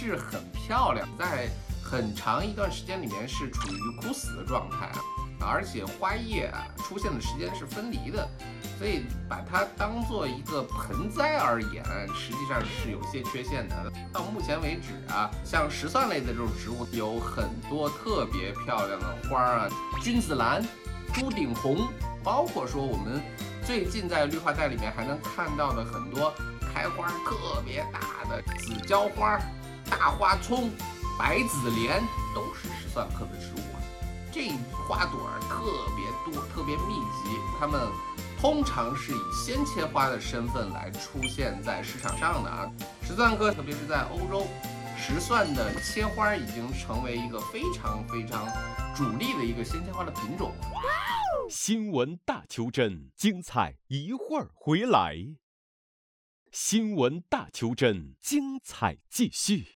质很漂亮，在很长一段时间里面是处于枯死的状态啊，而且花叶出现的时间是分离的，所以把它当做一个盆栽而言，实际上是有些缺陷的。到目前为止像石蒜类的这种植物有很多特别漂亮的花君子兰、朱顶红，包括说我们最近在绿化带里面还能看到的很多开花特别大的紫椒花、大花葱、白紫莲，都是石蒜科的植物这花朵特别多，特别密集，它们通常是以鲜切花的身份来出现在市场上的石蒜科，特别是在欧洲，石蒜的切花已经成为一个非常主力的一个鲜切花的品种。 新闻大求真，精彩一会儿回来。新闻大求真，精彩继续。